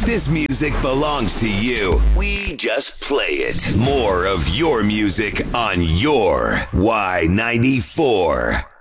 This music belongs to you. We just play it. More of your music on your Y94.